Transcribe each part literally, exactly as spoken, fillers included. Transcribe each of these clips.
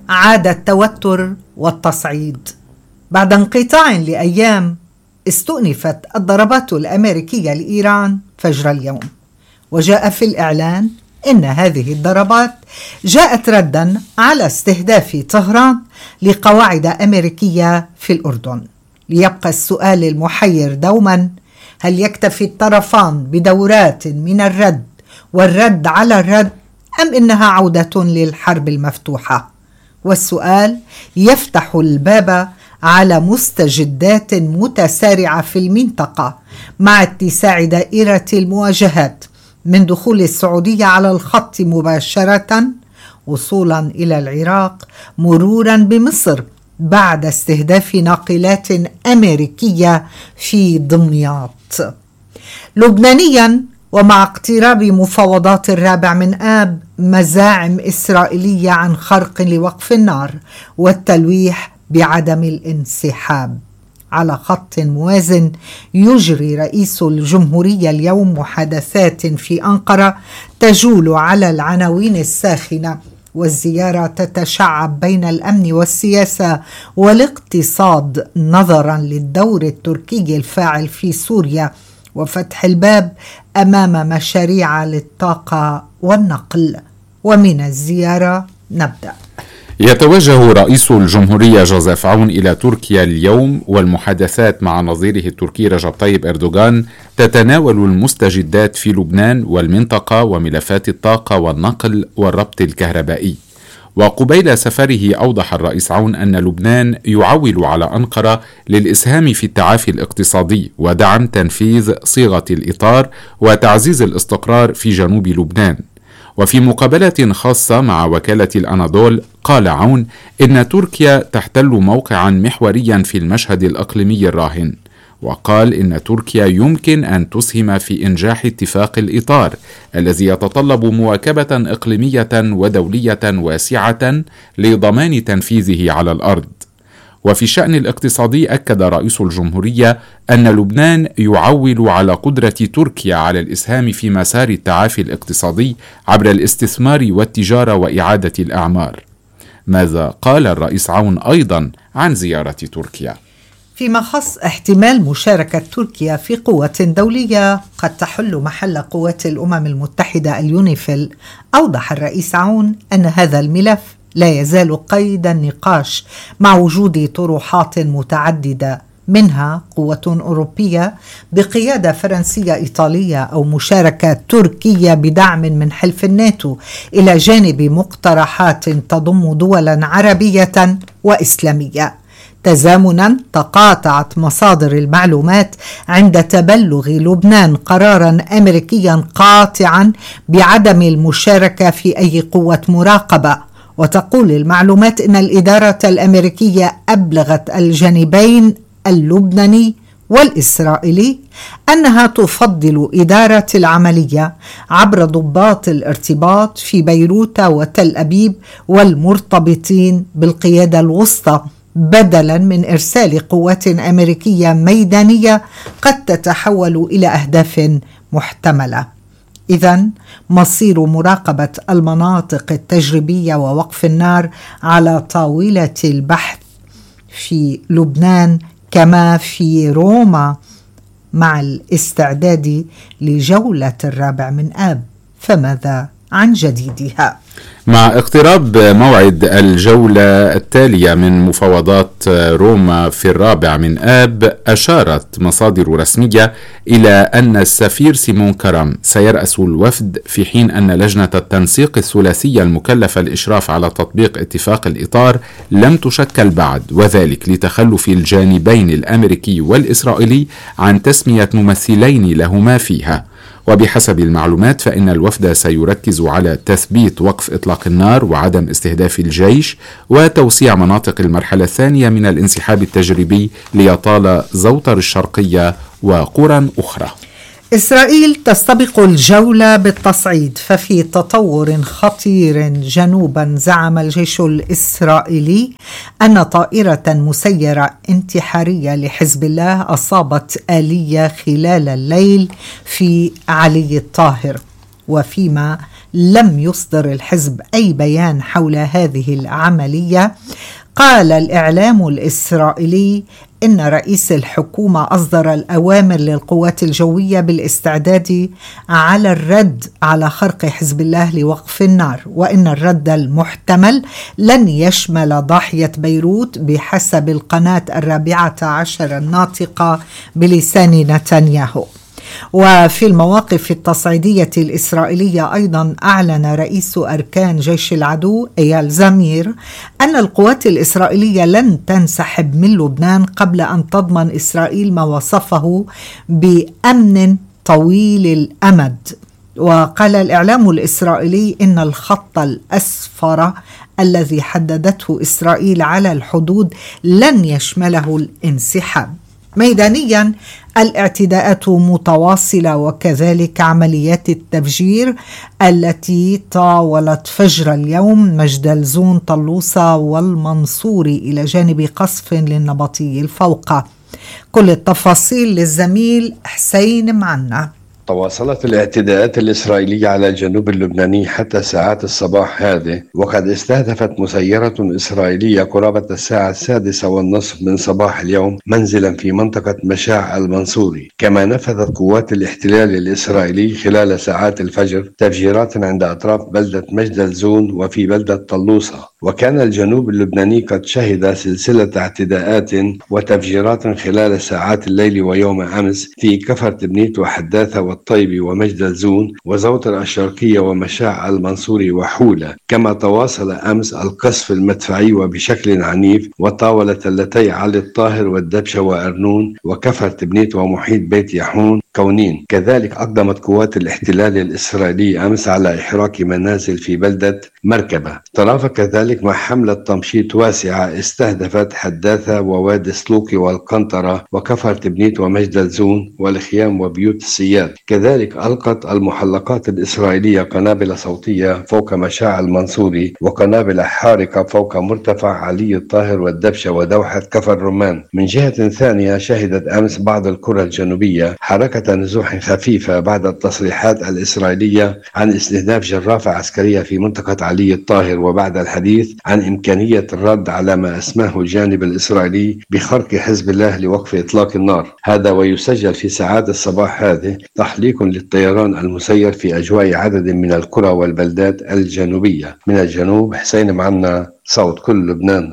عاد التوتر والتصعيد. بعد انقطاع لأيام استؤنفت الضربات الأمريكية لإيران فجر اليوم، وجاء في الإعلان إن هذه الضربات جاءت رداً على استهداف طهران لقواعد أمريكية في الأردن. ليبقى السؤال المحير دوماً: هل يكتفي الطرفان بدورات من الرد والرد على الرد، أم إنها عودة للحرب المفتوحة؟ والسؤال يفتح الباب على مستجدات متسارعة في المنطقة مع اتساع دائرة المواجهات من دخول السعودية على الخط مباشرة وصولا إلى العراق، مرورا بمصر بعد استهداف ناقلات أمريكية في دمياط. لبنانيا، ومع اقتراب مفاوضات الرابع من آب، مزاعم إسرائيلية عن خرق لوقف النار والتلويح بعدم الانسحاب. على خط موازن يجري رئيس الجمهورية اليوم محادثات في أنقرة تجول على العناوين الساخنة، والزيارة تتشعب بين الأمن والسياسة والاقتصاد نظرا للدور التركي الفاعل في سوريا وفتح الباب أمام مشاريع للطاقة والنقل. ومن الزيارة نبدأ. يتوجه رئيس الجمهورية جوزيف عون إلى تركيا اليوم، والمحادثات مع نظيره التركي رجب طيب إردوغان تتناول المستجدات في لبنان والمنطقة وملفات الطاقة والنقل والربط الكهربائي. وقبيل سفره أوضح الرئيس عون أن لبنان يعول على أنقرة للإسهام في التعافي الاقتصادي ودعم تنفيذ صيغة الإطار وتعزيز الاستقرار في جنوب لبنان. وفي مقابلة خاصة مع وكالة الأناضول قال عون إن تركيا تحتل موقعا محوريا في المشهد الإقليمي الراهن، وقال إن تركيا يمكن أن تسهم في إنجاح اتفاق الإطار الذي يتطلب مواكبة إقليمية ودولية واسعة لضمان تنفيذه على الأرض. وفي الشأن الاقتصادي أكد رئيس الجمهورية أن لبنان يعول على قدرة تركيا على الإسهام في مسار التعافي الاقتصادي عبر الاستثمار والتجارة وإعادة الأعمار. ماذا قال الرئيس عون أيضا عن زيارة تركيا؟ فيما خص احتمال مشاركة تركيا في قوة دولية قد تحل محل قوات الأمم المتحدة اليونيفيل، أوضح الرئيس عون أن هذا الملف لا يزال قيد النقاش مع وجود طروحات متعددة، منها قوة أوروبية بقيادة فرنسية إيطالية أو مشاركة تركية بدعم من حلف الناتو، إلى جانب مقترحات تضم دولا عربية وإسلامية. تزامنا تقاطعت مصادر المعلومات عند تبلغ لبنان قرارا أمريكيا قاطعا بعدم المشاركة في أي قوة مراقبة. وتقول المعلومات إن الإدارة الأمريكية أبلغت الجانبين اللبناني والإسرائيلي أنها تفضل إدارة العملية عبر ضباط الارتباط في بيروت وتل أبيب والمرتبطين بالقيادة الوسطى، بدلا من إرسال قوات أمريكية ميدانية قد تتحول إلى أهداف محتملة. إذن مصير مراقبة المناطق التجريبية ووقف النار على طاولة البحث في لبنان كما في روما، مع الاستعداد لجولة الرابع من آب. فماذا عن جديدها؟ مع اقتراب موعد الجولة التالية من مفاوضات روما في الرابع من آب، أشارت مصادر رسمية إلى أن السفير سيمون كرم سيرأس الوفد، في حين أن لجنة التنسيق الثلاثية المكلفة الإشراف على تطبيق اتفاق الإطار لم تشكل بعد، وذلك لتخلف الجانبين الأمريكي والإسرائيلي عن تسمية ممثلين لهما فيها. وبحسب المعلومات فإن الوفد سيركز على تثبيت وقف إطلاق النار وعدم استهداف الجيش وتوسيع مناطق المرحلة الثانية من الانسحاب التجريبي ليطال زوطر الشرقية وقرى أخرى. إسرائيل تستبق الجولة بالتصعيد، ففي تطور خطير جنوبا زعم الجيش الإسرائيلي أن طائرة مسيرة انتحارية لحزب الله أصابت آلية خلال الليل في علي الطاهر. وفيما لم يصدر الحزب أي بيان حول هذه العملية. قال الإعلام الإسرائيلي إن رئيس الحكومة أصدر الأوامر للقوات الجوية بالاستعداد على الرد على خرق حزب الله لوقف النار، وإن الرد المحتمل لن يشمل ضاحية بيروت بحسب القناة الرابعة عشر الناطقة بلسان نتنياهو. وفي المواقف التصعيدية الإسرائيلية أيضا أعلن رئيس أركان جيش العدو إيال زمير أن القوات الإسرائيلية لن تنسحب من لبنان قبل أن تضمن إسرائيل ما وصفه بأمن طويل الأمد. وقال الإعلام الإسرائيلي إن الخط الأصفر الذي حددته إسرائيل على الحدود لن يشمله الانسحاب. ميدانيا الاعتداءات متواصلة، وكذلك عمليات التفجير التي طاولت فجر اليوم مجدلزون، طلوسة والمنصوري إلى جانب قصف للنبطي الفوقة. كل التفاصيل للزميل حسين معنا. تواصلت الاعتداءات الإسرائيلية على الجنوب اللبناني حتى ساعات الصباح هذه، وقد استهدفت مسيرة إسرائيلية قرابة الساعة السادسة والنصف من صباح اليوم منزلا في منطقة مشاع المنصوري. كما نفذت قوات الاحتلال الإسرائيلي خلال ساعات الفجر تفجيرات عند أطراف بلدة مجدلزون وفي بلدة طلوسة. وكان الجنوب اللبناني قد شهد سلسلة اعتداءات وتفجيرات خلال ساعات الليل ويوم أمس في كفر تبنيت وحداثة والطيب ومجدلزون وزوطر الشرقية ومشاع المنصوري وحولة. كما تواصل أمس القصف المدفعي وبشكل عنيف وطاول تلتي علي الطاهر والدبشة وأرنون وكفر تبنيت ومحيط بيت يحون كونين. كذلك أقدمت قوات الاحتلال الإسرائيلي أمس على إحراق منازل في بلدة مركبة. ترافق كذلك مع حملة تمشيط واسعة استهدفت حداثة ووادي سلوكي والقنطرة وكفر تبنيت ومجدلزون والخيام وبيوت السياد. كذلك ألقت المحلقات الإسرائيلية قنابل صوتية فوق مشاع المنصوري وقنابل حارقة فوق مرتفع علي الطاهر والدبشة ودوحة كفر رمان. من جهة ثانية شهدت أمس بعض القرى الجنوبية حركة نزوح خفيفة بعد التصريحات الإسرائيلية عن استهداف جرافة عسكرية في منطقة علي الطاهر، وبعد الحديث عن إمكانية الرد على ما أسماه الجانب الإسرائيلي بخرق حزب الله لوقف إطلاق النار. هذا ويسجل في ساعات الصباح هذه تحليق للطيران المسير في أجواء عدد من القرى والبلدات الجنوبية. من الجنوب حسين معنا، صوت كل لبنان.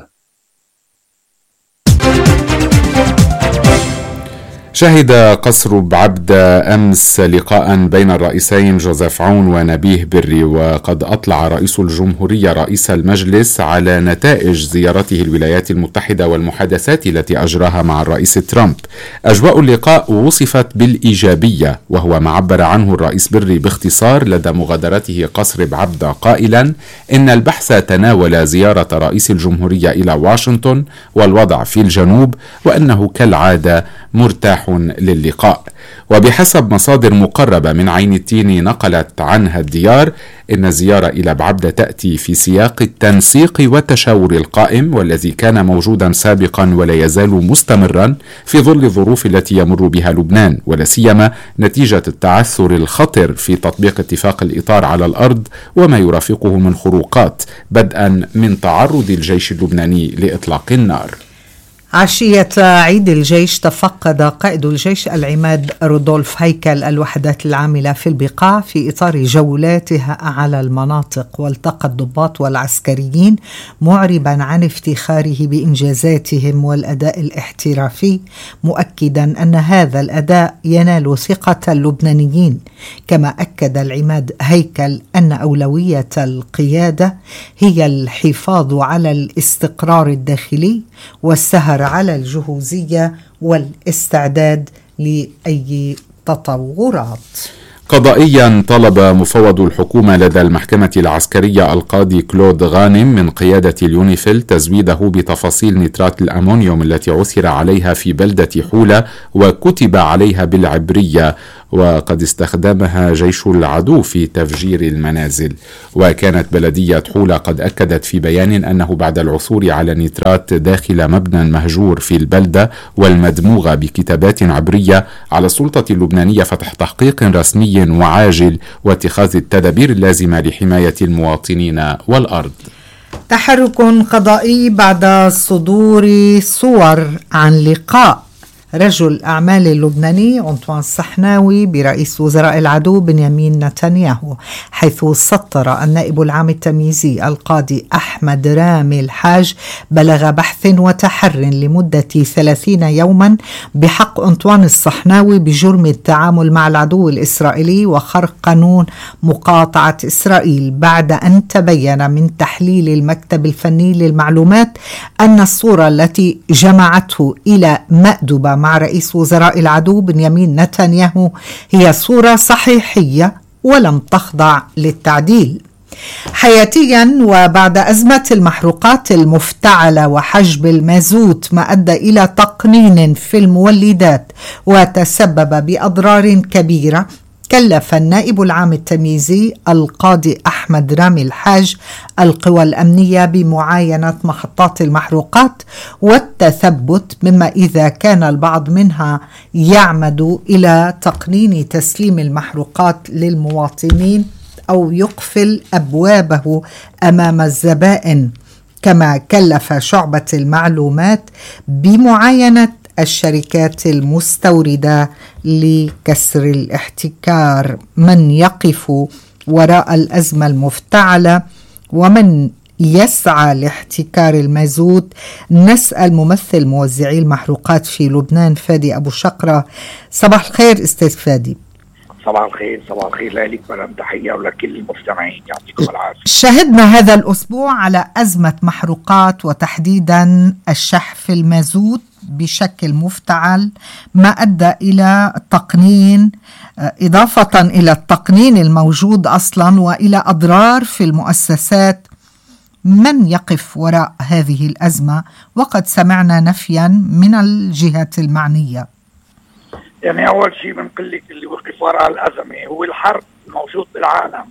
شهد قصر بعبدة أمس لقاء بين الرئيسين جوزيف عون ونبيه بري، وقد أطلع رئيس الجمهورية رئيس المجلس على نتائج زيارته الولايات المتحدة والمحادثات التي أجراها مع الرئيس ترامب. أجواء اللقاء وصفت بالإيجابية، وهو ما عبر عنه الرئيس بري باختصار لدى مغادرته قصر بعبدة قائلا إن البحث تناول زيارة رئيس الجمهورية إلى واشنطن والوضع في الجنوب، وأنه كالعادة مرتاح للقاء. وبحسب مصادر مقربة من عين التين نقلت عنها الديار إن الزيارة إلى بعبدة تأتي في سياق التنسيق والتشاور القائم والذي كان موجودا سابقا ولا يزال مستمرا في ظل الظروف التي يمر بها لبنان، ولا سيما نتيجة التعثر الخطر في تطبيق اتفاق الإطار على الأرض وما يرافقه من خروقات، بدءا من تعرض الجيش اللبناني لإطلاق النار. عشية عيد الجيش تفقد قائد الجيش العماد رودولف هيكل الوحدات العاملة في البقاع في إطار جولاتها على المناطق، والتقى الضباط والعسكريين معربا عن افتخاره بإنجازاتهم والأداء الاحترافي، مؤكدا أن هذا الأداء ينال ثقة اللبنانيين. كما أكد العماد هيكل أن أولوية القيادة هي الحفاظ على الاستقرار الداخلي والسهر على الجهوزية والاستعداد لأي تطورات. قضائيا طلب مفوض الحكومة لدى المحكمة العسكرية القاضي كلود غانم من قيادة اليونيفيل تزويده بتفاصيل نترات الأمونيوم التي عثر عليها في بلدة حولة وكتب عليها بالعبرية وقد استخدمها جيش العدو في تفجير المنازل. وكانت بلدية حولة قد أكدت في بيان أنه بعد العثور على نيترات داخل مبنى مهجور في البلدة والمدموغة بكتابات عبرية، على السلطة اللبنانية فتح تحقيق رسمي وعاجل واتخاذ التدابير اللازمة لحماية المواطنين والأرض. تحرك قضائي بعد صدور صور عن لقاء رجل الأعمال اللبناني أنطوان الصحناوي برئيس وزراء العدو بنيامين نتنياهو، حيث سطر النائب العام التمييزي القاضي أحمد رامي الحاج بلغ بحث وتحر لمدة ثلاثين يوما بحق أنطوان الصحناوي بجرم التعامل مع العدو الإسرائيلي وخرق قانون مقاطعة إسرائيل، بعد أن تبين من تحليل المكتب الفني للمعلومات أن الصورة التي جمعته إلى مأدبة مع رئيس وزراء العدو بنيامين نتنياهو هي صورة صحيحية ولم تخضع للتعديل. حياتيا، وبعد أزمة المحروقات المفتعلة وحجب المازوت ما أدى إلى تقنين في المولدات وتسبب بأضرار كبيرة، كلف النائب العام التمييزي القاضي أحمد رامي الحاج القوى الأمنية بمعاينة محطات المحروقات والتثبت، مما إذا كان البعض منها يعمد إلى تقنين تسليم المحروقات للمواطنين أو يقفل أبوابه أمام الزبائن. كما كلف شعبة المعلومات بمعاينة الشركات المستوردة لكسر الاحتكار. من يقف وراء الأزمة المفتعلة ومن يسعى لاحتكار المازوت؟ نسأل ممثل موزعي المحروقات في لبنان فادي أبو شقرة. صباح الخير أستاذ فادي. صباح الخير. صباح الخير لك مدام، تحية ولكل المستمعين، يعطيكم العافية. شهدنا هذا الأسبوع على أزمة محروقات وتحديدا الشحف المازوت بشكل مفتعل، ما أدى إلى تقنين، إضافة إلى التقنين الموجود أصلا وإلى أضرار في المؤسسات. من يقف وراء هذه الأزمة؟ وقد سمعنا نفيا من الجهات المعنية. يعني أول شيء بنقول لك اللي وقف وراء الأزمة هو الحرب الموجود بالعالم.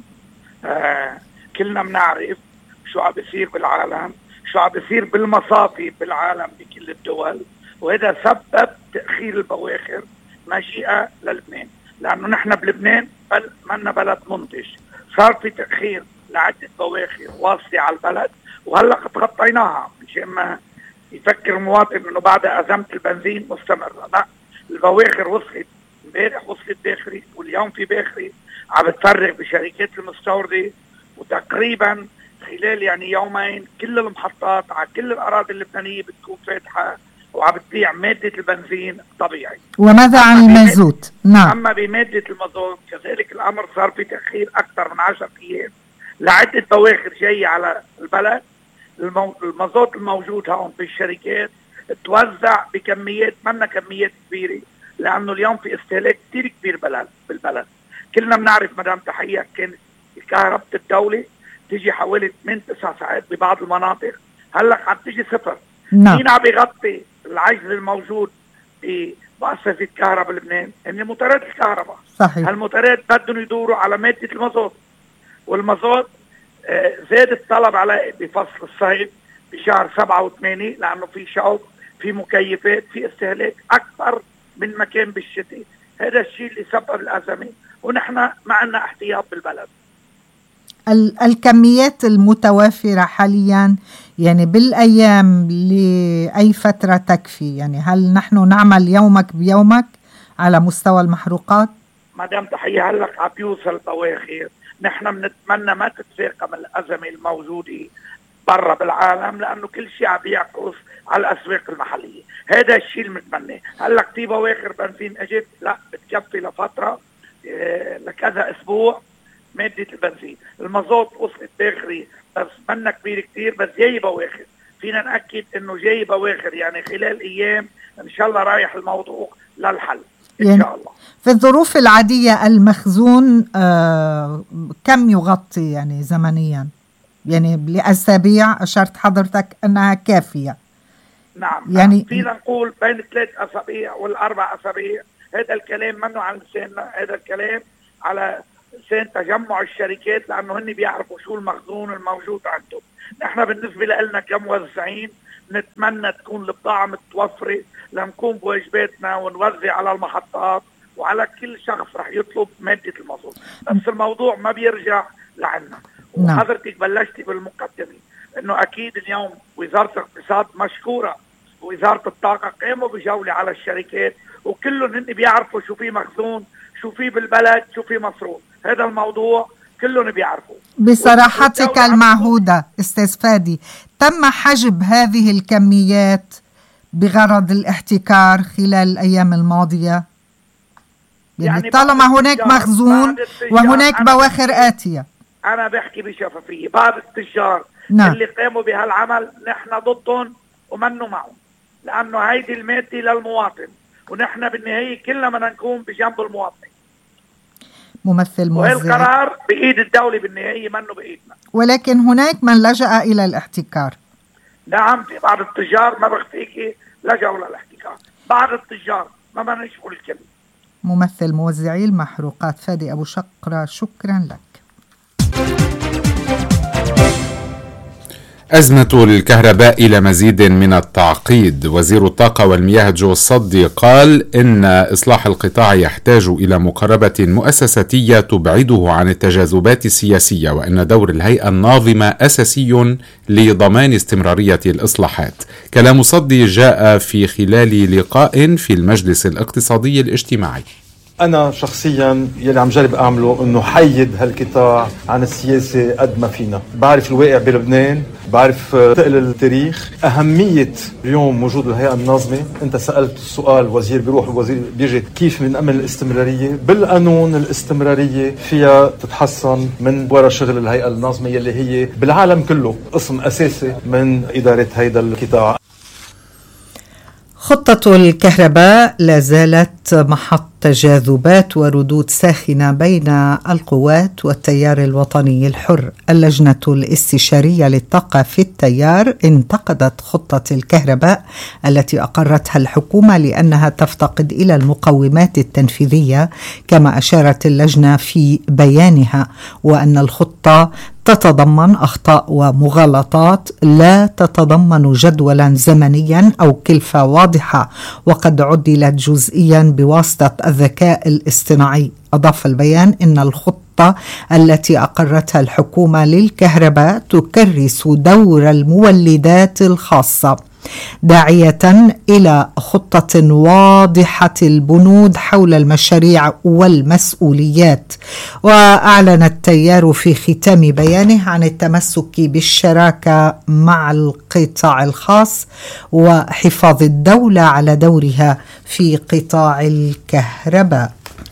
آه كلنا بنعرف شو عم بيصير بالعالم، شو عم بيصير بالمصافي بالعالم بكل الدول، وهذا سبب تأخير البواخر مجيئة للبنان، لأنه نحن بلبنان بل منا بلد منتج، صار في تأخير لعدة بواخر واصلة على البلد، وهلا قد غطيناها مشان ما يفكر المواطن انه بعد أزمة البنزين مستمرة. لا، البواخر وصلت امبارح، وصلت باخرة، واليوم في باخرة عم بتفرغ بشركات المستوردة، وتقريبا خلال يعني يومين كل المحطات على كل الأراضي اللبنانية بتكون فاتحة وعم بتبيع مادة البنزين طبيعي. وماذا عن المازوت؟ نعم. أما بمادة المازوت كذلك الأمر، صار في تأخير أكثر من عشرة أيام لعدة بواخر جاية على البلد. المو... المازوت الموجود هون بالشركات توزع بكميات منا كميات كبيرة، لأنه اليوم في استهلاك كتير كبير بلد بالبلد. كلنا بنعرف مدام تحية، كانت كهرباء الدولة تيجي حوالي ثمانية تسعة ساعات ببعض المناطق، هلا عم تيجي صفر. نعم. مين عم بيغطي العجز الموجود بمؤسسة كهرباء لبنان؟ هن مطارات الكهرباء. صحيح. هالمطارات بدهم يدوروا على مادة المازوت، والمازوت آه زاد الطلب عليه بفصل الصيف بشهر سبعة وثمانية، لأنه في شعب، في مكيفات، في استهلاك أكثر من مكان بالشتاء. هذا الشيء اللي سبب الأزمة، ونحن ما عندنا احتياط بالبلد. الكميات المتوافرة حاليا يعني بالأيام لأي فترة تكفي؟ يعني هل نحن نعمل يومك بيومك على مستوى المحروقات؟ مدام تحية، هلأ عم بيوصل بواخر. نحن بنتمنى ما تتفاقم الأزمة الموجودة برا بالعالم، لأنه كل شيء عم بيعكس على الأسواق المحلية. هذا الشيء المتمنى. هلأ كتير بواخر بنزين أجت، لا بتكفي لفترة إيه لكذا أسبوع مادة البنزين. المازوت وصلت باخري بس منا كبير كتير، بس جاي بواخر. فينا نأكد انه جاي بواخر، يعني خلال ايام ان شاء الله رايح الموضوع للحل ان يعني شاء الله. في الظروف العادية المخزون آه كم يغطي يعني زمنيا؟ يعني لأسابيع أشرت حضرتك أنها كافية. نعم، يعني فينا نقول بين ثلاث أسابيع والأربع أسابيع هذا الكلام منه عن لساننا، هذا الكلام على لسان تجمع الشركات، لأنه هن بيعرفوا شو المخزون الموجود عندهم. نحن بالنسبة لنا كموزعين نتمنى تكون البضاعة متوفرة لنكون بواجباتنا ونوزع على المحطات وعلى كل شخص رح يطلب مادة المازوت. بس الموضوع ما بيرجع لعنا. وحضرتك بلشتي بالمقدمة انه اكيد اليوم وزارة الاقتصاد مشكورة ووزارة الطاقة قاموا بجولة على الشركات وكلهم هن بيعرفوا شو في مخزون، شو في بالبلد، شو في مصروف. هذا الموضوع كلهم بيعرفوا. بصراحتك المعهودة استاذ فادي، تم حجب هذه الكميات بغرض الاحتكار خلال الأيام الماضية؟ يعني, يعني طالما هناك مخزون وهناك بواخر آتية. أنا بحكي بشفافية، بعض التجار نعم. اللي قاموا بهالعمل نحن ضدهم ومنوا معهم، لأنه هيدي المادة للمواطن ونحن بالنهاية كلنا بدنا نكون بجنب المواطن. ممثل موزع، وهالقرار بإيد الدولة بالنهاية منه بإيدنا. ولكن هناك من لجأ إلى الاحتكار. نعم، في بعض التجار ما بخفيكي لجأوا للاحتكار، بعض التجار ما بدنا نشكر الكل. ممثل موزعي المحروقات فادي أبو شقرة، شكرا لك. أزمة الكهرباء إلى مزيد من التعقيد. وزير الطاقة والمياه جو الصدي قال إن إصلاح القطاع يحتاج إلى مقاربة مؤسساتية تبعده عن التجاذبات السياسية، وأن دور الهيئة الناظمة أساسي لضمان استمرارية الإصلاحات. كلام الصدي جاء في خلال لقاء في المجلس الاقتصادي الاجتماعي. أنا شخصياً يلي عم جرب أعمله إنه حيد هالقطاع عن السياسة قد ما فينا. بعرف الواقع بلبنان، بعرف تقل التاريخ، أهمية اليوم وجود الهيئة الناظمة. أنت سألت السؤال، وزير بيروح وزير بيجي، كيف بنأمن الاستمرارية؟ بالقانون الاستمرارية فيها تتحسن من وراء شغل الهيئة الناظمة يلي هي بالعالم كله قسم أساسي من إدارة هيدا القطاع. خطة الكهرباء لا زالت محط تجاذبات وردود ساخنة بين القوات والتيار الوطني الحر. اللجنة الاستشارية للطاقة في التيار انتقدت خطة الكهرباء التي أقرتها الحكومة لأنها تفتقد إلى المقومات التنفيذية، كما أشارت اللجنة في بيانها وأن الخطة تتضمن أخطاء ومغالطات لا تتضمن جدولا زمنيا أو كلفة واضحة، وقد عدلت جزئيا بواسطة الذكاء الاصطناعي. أضاف البيان إن الخطة التي أقرتها الحكومة للكهرباء تكرس دور المولدات الخاصة، داعية إلى خطة واضحة البنود حول المشاريع والمسؤوليات. وأعلن التيار في ختام بيانه عن التمسك بالشراكة مع القطاع الخاص وحفاظ الدولة على دورها في قطاع الكهرباء.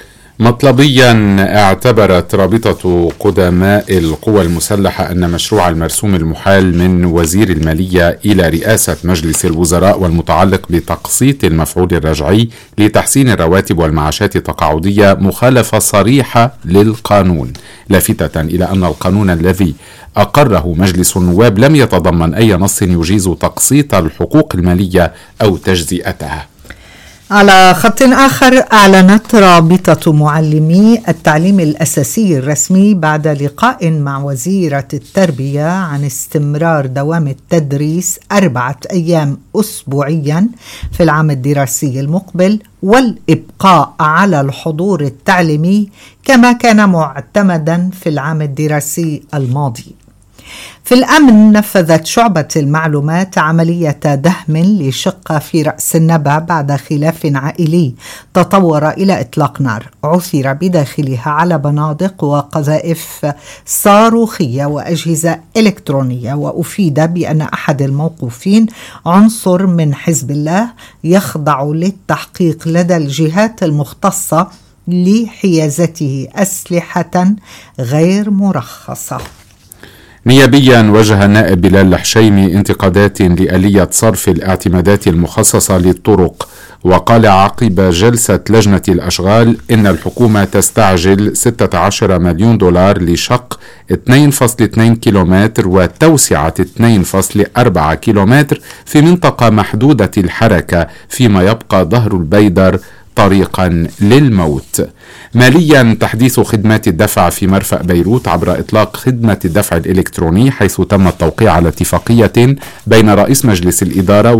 مطلبيا اعتبرت رابطة قدماء القوى المسلحة أن مشروع المرسوم المحال من وزير المالية إلى رئاسة مجلس الوزراء والمتعلق بتقسيط المفعول الرجعي لتحسين الرواتب والمعاشات التقاعدية مخالفة صريحة للقانون، لافتة إلى أن القانون الذي أقره مجلس النواب لم يتضمن أي نص يجيز تقسيط الحقوق المالية أو تجزئتها. على خط آخر، أعلنت رابطة معلمي التعليم الأساسي الرسمي بعد لقاء مع وزيرة التربية عن استمرار دوام التدريس أربعة أيام أسبوعيا في العام الدراسي المقبل والإبقاء على الحضور التعليمي كما كان معتمدا في العام الدراسي الماضي. في الأمن، نفذت شعبة المعلومات عملية دهم لشقة في رأس النبع بعد خلاف عائلي تطور إلى إطلاق نار عثر بداخلها على بنادق وقذائف صاروخية وأجهزة إلكترونية. وأفيد بأن أحد الموقوفين عنصر من حزب الله يخضع للتحقيق لدى الجهات المختصة لحيازته أسلحة غير مرخصة. نيابيا وجه النائب بلال الحشيمي انتقادات لآلية صرف الاعتمادات المخصصة للطرق، وقال عقب جلسة لجنة الأشغال إن الحكومة تستعجل ستة عشر مليون دولار لشق اثنين فاصلة اثنين كيلومتر وتوسعة اثنين فاصلة أربعة كيلومتر في منطقة محدودة الحركة، فيما يبقى ظهر البيدر طريقا للموت. ماليا، تحديث خدمات الدفع في مرفأ بيروت عبر إطلاق خدمة الدفع الإلكتروني، حيث تم التوقيع على اتفاقية بين رئيس مجلس الإدارة